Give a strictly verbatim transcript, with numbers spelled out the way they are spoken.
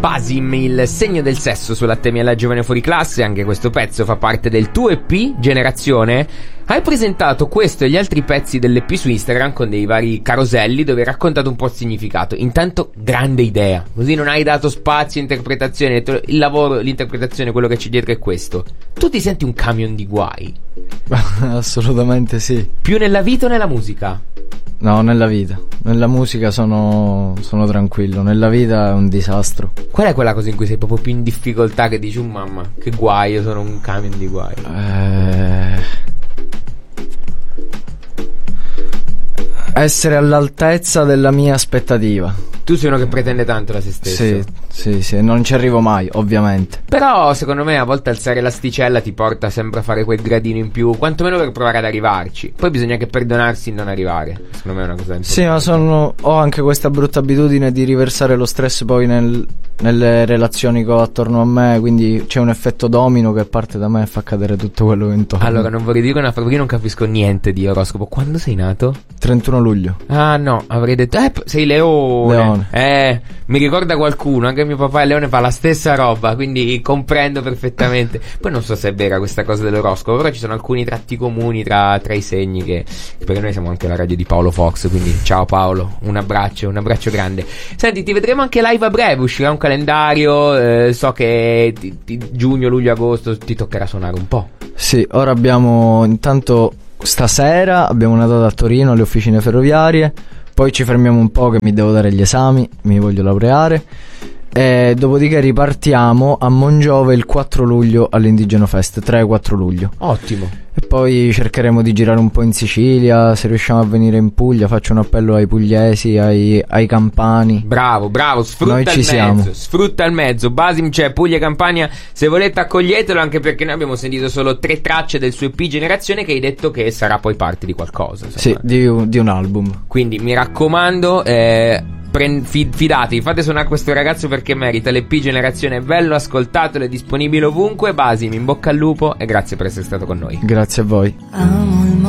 Basim, il segno del sesso sulla Temi alla giovane fuori classe. Anche questo pezzo fa parte del tuo E P Generazione. Hai presentato questo e gli altri pezzi dell'E P su Instagram con dei vari caroselli dove hai raccontato un po' il significato. Intanto grande idea, così non hai dato spazio a interpretazione. Il lavoro, l'interpretazione, quello che c'è dietro è questo. Tu ti senti un camion di guai? Assolutamente sì. Più nella vita o nella musica? No, nella vita. Nella musica sono, sono tranquillo. Nella vita è un disastro. Qual è quella cosa in cui sei proprio più in difficoltà, che dici, oh mamma, che guai, io sono un camion di guai? Eh... Essere all'altezza della mia aspettativa. Tu sei uno che pretende tanto da se stesso. Sì, sì, sì, non ci arrivo mai, ovviamente. Però secondo me a volte alzare l'asticella ti porta sempre a fare quel gradino in più, quantomeno per provare ad arrivarci. Poi bisogna che perdonarsi in non arrivare. Secondo me è una cosa importante. Sì, ma sono, ho anche questa brutta abitudine di riversare lo stress poi nel, nelle relazioni che ho attorno a me. Quindi c'è un effetto domino che parte da me e fa cadere tutto quello che intorno. Allora non vorrei dire una frase, perché io non capisco niente di oroscopo. Quando sei nato? trentuno luglio. Ah no, avrei detto eh, sei leone. Leone. Eh, mi ricorda qualcuno, anche mio papà è leone, fa la stessa roba, quindi comprendo perfettamente. Poi non so se è vera questa cosa dell'oroscopo, però ci sono alcuni tratti comuni tra, tra i segni che, perché noi siamo anche la radio di Paolo Fox, quindi ciao Paolo, un abbraccio, un abbraccio grande. Senti, ti vedremo anche live a breve, uscirà un calendario, eh, so che ti, ti, giugno, luglio, agosto ti toccherà suonare un po'. Sì, ora abbiamo intanto stasera abbiamo una data a Torino alle officine ferroviarie. Poi ci fermiamo un po' che mi devo dare gli esami, mi voglio laureare. E dopodiché ripartiamo a Mongiove il quattro luglio all'Indigeno Fest, tre e quattro luglio. Ottimo. E poi cercheremo di girare un po' in Sicilia, se riusciamo a venire in Puglia. Faccio un appello ai pugliesi, ai, ai campani. Bravo, bravo, sfrutta noi il ci mezzo, siamo. sfrutta il mezzo. Basim c'è, Puglia, Campania, se volete accoglietelo, anche perché noi abbiamo sentito solo tre tracce del suo E P Generazione che hai detto che sarà poi parte di qualcosa, insomma. Sì, di un, di un album. Quindi mi raccomando, eh, prend- fidatevi, fate suonare questo ragazzo perché merita. L'E P Generazione è bello, ascoltatelo, è disponibile ovunque. Basim, in bocca al lupo e grazie per essere stato con noi. Grazie a voi.